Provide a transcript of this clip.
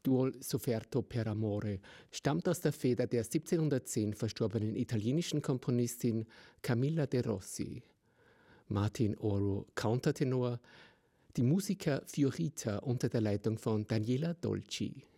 Duol sofferto per amore stammt aus der Feder der 1710 verstorbenen italienischen Komponistin Camilla de Rossi. Martin Oro Countertenor, die Musiker Fiorita unter der Leitung von Daniela Dolci.